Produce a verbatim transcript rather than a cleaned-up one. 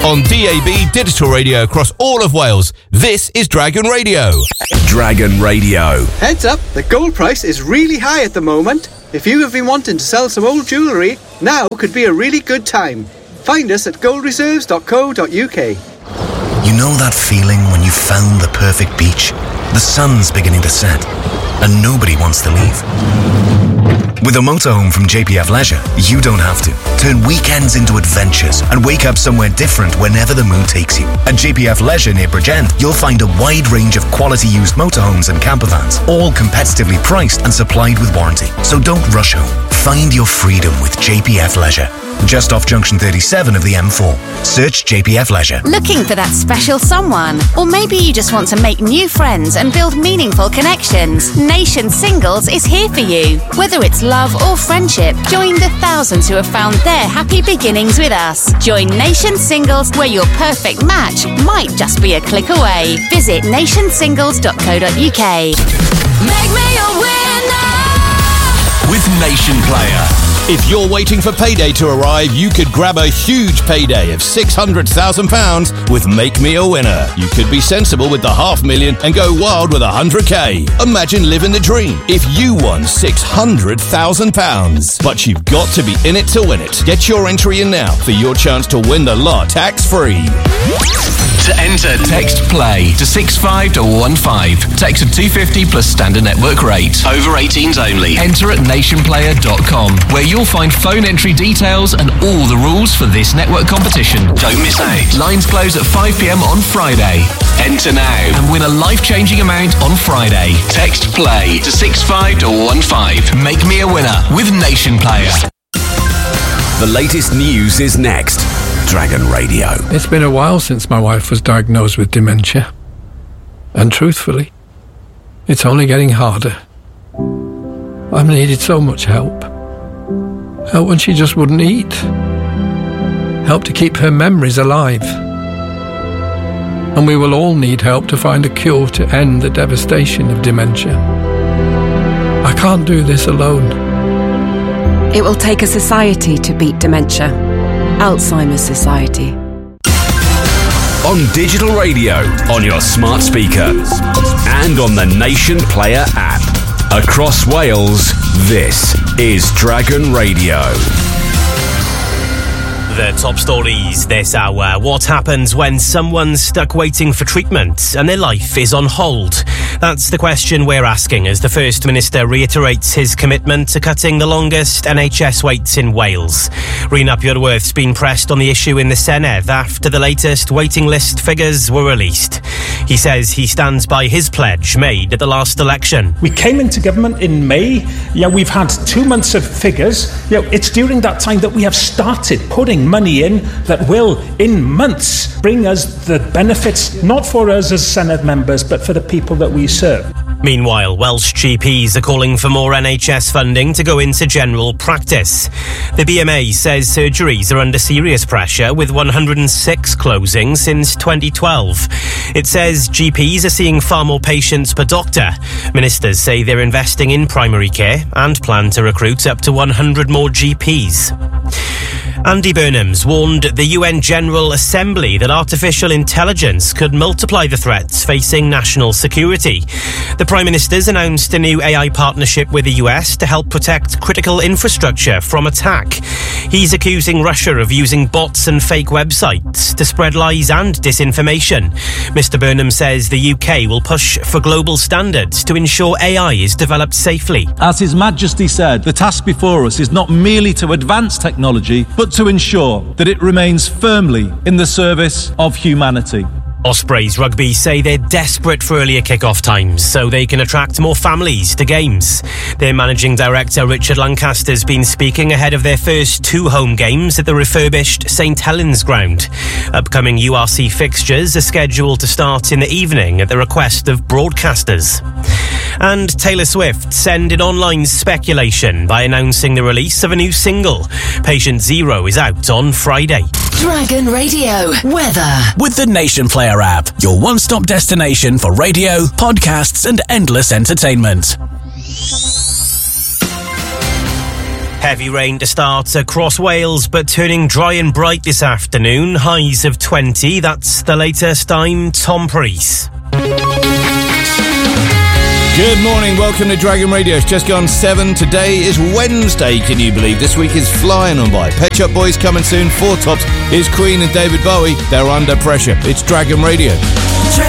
On D A B digital radio across all of Wales, this is Dragon Radio. Dragon Radio. Heads up, the gold price is really high at the moment. If you have been wanting to sell some old jewellery, now could be a really good time. Find us at gold reserves dot co dot uk. You know that feeling when you found the perfect beach? The sun's beginning to set, and nobody wants to leave. With a motorhome from J P F Leisure, you don't have to. Turn weekends into adventures and wake up somewhere different whenever the mood takes you. At J P F Leisure near Bridgend, you'll find a wide range of quality used motorhomes and campervans, all competitively priced and supplied with warranty. So don't rush home. Find your freedom with J P F Leisure. Just off junction thirty-seven of the M four. Search J P F Leisure. Looking for that special someone? Or maybe you just want to make new friends and build meaningful connections? Nation Singles is here for you. Whether it's love or friendship, join the thousands who have found their happy beginnings with us. Join Nation Singles, where your perfect match might just be a click away. Visit nation singles dot co dot uk. Make me a winner with Nation Player. If you're waiting for payday to arrive, you could grab a huge payday of six hundred thousand pounds with Make Me a Winner. You could be sensible with the half million and go wild with one hundred k. Imagine living the dream if you won six hundred thousand pounds. But you've got to be in it to win it. Get your entry in now for your chance to win the lot tax-free. To enter, text PLAY to six five one one five. Text at two fifty plus standard network rate. Over eighteens only. Enter at nation player dot com, where you'll find phone entry details and all the rules for this network competition. Don't miss out. Lines close at five p m on Friday. Enter now and win a life-changing amount on Friday. Text PLAY to six five one one five. Make me a winner with Nation Player. The latest news is next. Dragon Radio. It's been a while since my wife was diagnosed with dementia. And truthfully, it's only getting harder. I've needed so much help. Help when she just wouldn't eat. Help to keep her memories alive. And we will all need help to find a cure to end the devastation of dementia. I can't do this alone. It will take a society to beat dementia. Alzheimer's Society. On digital radio, on your smart speaker, and on the Nation Player app. Across Wales, this is Dragon Radio. The top stories this hour. What happens when someone's stuck waiting for treatment and their life is on hold? That's the question we're asking as the First Minister reiterates his commitment to cutting the longest N H S waits in Wales. Rhys Purworth's been pressed on the issue in the Senedd after the latest waiting list figures were released. He says he stands by his pledge made at the last election. We came into government in May. Yeah, we've had two months of figures. Yeah, it's during that time that we have started putting money in that will, in months, bring us the benefits, not for us as Senedd members, but for the people that we serve. Meanwhile, Welsh G Ps are calling for more N H S funding to go into general practice. The B M A says surgeries are under serious pressure, with one hundred six closing since twenty twelve. It says G Ps are seeing far more patients per doctor. Ministers say they're investing in primary care and plan to recruit up to one hundred more G Ps. Andy Burnham's warned the U N General Assembly that artificial intelligence could multiply the threats facing national security. The Prime Minister's announced a new A I partnership with the U S to help protect critical infrastructure from attack. He's accusing Russia of using bots and fake websites to spread lies and disinformation. Mister Burnham says the U K will push for global standards to ensure A I is developed safely. As His Majesty said, the task before us is not merely to advance technology, but to ensure that it remains firmly in the service of humanity. Ospreys Rugby say they're desperate for earlier kick-off times so they can attract more families to games. Their managing director Richard Lancaster's been speaking ahead of their first two home games at the refurbished St Helens ground. Upcoming U R C fixtures are scheduled to start in the evening at the request of broadcasters. And Taylor Swift ended online speculation by announcing the release of a new single. Patient Zero is out on Friday. Dragon Radio weather with the Nation Player app, your one-stop destination for radio, podcasts and endless entertainment. Heavy rain to start across Wales, but turning dry and bright this afternoon. Highs of twenty. That's the latest. I'm Tom Preece. Good morning, welcome to Dragon Radio. It's just gone seven. Today is Wednesday, can you believe? This week is flying on by. Pet Shop Boys coming soon. Four Tops is Queen and David Bowie. They're under pressure. It's Dragon Radio.